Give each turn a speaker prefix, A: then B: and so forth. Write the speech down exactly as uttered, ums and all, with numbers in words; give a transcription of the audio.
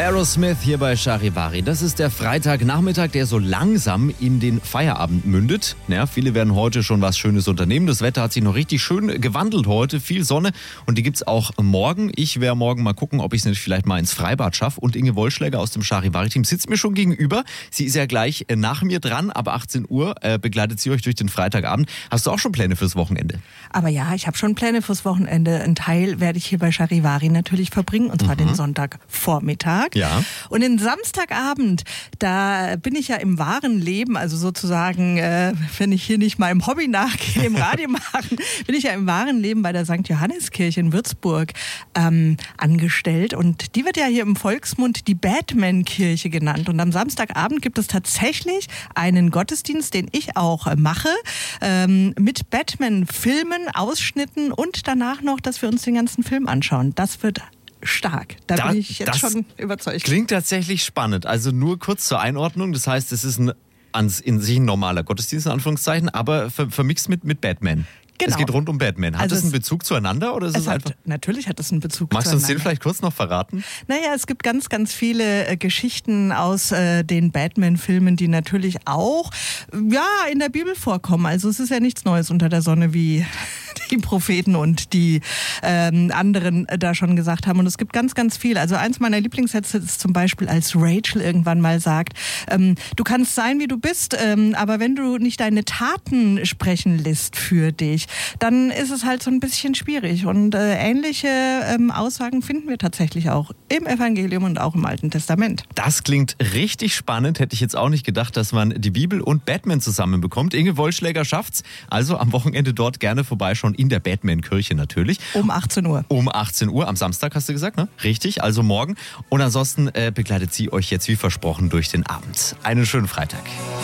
A: Aerosmith hier bei Charivari. Das ist der Freitagnachmittag, der so langsam in den Feierabend mündet. Ja, viele werden heute schon was Schönes unternehmen. Das Wetter hat sich noch richtig schön gewandelt heute. Viel Sonne und die gibt's auch morgen. Ich werde morgen mal gucken, ob ich es nicht vielleicht mal ins Freibad schaffe. Und Inge Wollschläger aus dem Charivari-Team sitzt mir schon gegenüber. Sie ist ja gleich nach mir dran. Ab achtzehn Uhr äh, begleitet sie euch durch den Freitagabend. Hast du auch schon Pläne fürs Wochenende?
B: Aber ja, ich habe schon Pläne fürs Wochenende. Ein Teil werde ich hier bei Charivari natürlich verbringen. Und zwar mhm. den Sonntagvormittag.
A: Ja.
B: Und den Samstagabend, da bin ich ja im wahren Leben, also sozusagen, äh, wenn ich hier nicht mal im Hobby nachgehe, im Radio machen, bin ich ja im wahren Leben bei der Sankt Johanniskirche in Würzburg ähm, angestellt. Und die wird ja hier im Volksmund die Batman-Kirche genannt. Und am Samstagabend gibt es tatsächlich einen Gottesdienst, den ich auch äh, mache, ähm, mit Batman-Filmen, Ausschnitten und danach noch, dass wir uns den ganzen Film anschauen. Das wird stark. Da, da bin ich jetzt schon überzeugt.
A: Klingt tatsächlich spannend. Also nur kurz zur Einordnung. Das heißt, es ist ein, in sich ein normaler Gottesdienst, in Anführungszeichen, aber vermixt mit, mit Batman. Genau. Es geht rund um Batman. Hat
B: also
A: das einen Bezug zueinander? Oder ist es, es
B: hat,
A: einfach?
B: Natürlich hat es einen Bezug
A: Magst
B: zueinander.
A: Magst du uns den vielleicht kurz noch verraten?
B: Naja, es gibt ganz, ganz viele äh, Geschichten aus äh, den Batman-Filmen, die natürlich auch ja, in der Bibel vorkommen. Also es ist ja nichts Neues unter der Sonne, wie die Propheten und die ähm, anderen äh, da schon gesagt haben. Und es gibt ganz, ganz viel. Also eins meiner Lieblingssätze ist zum Beispiel, als Rachel irgendwann mal sagt, ähm, du kannst sein, wie du bist, ähm, aber wenn du nicht deine Taten sprechen lässt für dich, dann ist es halt so ein bisschen schwierig. Und äh, ähnliche ähm, Aussagen finden wir tatsächlich auch im Evangelium und auch im Alten Testament.
A: Das klingt richtig spannend. Hätte ich jetzt auch nicht gedacht, dass man die Bibel und Batman zusammenbekommt. Inge Wollschläger schafft's. Also am Wochenende dort gerne vorbeischauen, in der Batman-Kirche natürlich.
B: Um achtzehn Uhr.
A: Um achtzehn Uhr, am Samstag hast du gesagt, ne? Richtig, also morgen. Und ansonsten äh, begleitet sie euch jetzt wie versprochen durch den Abend. Einen schönen Freitag.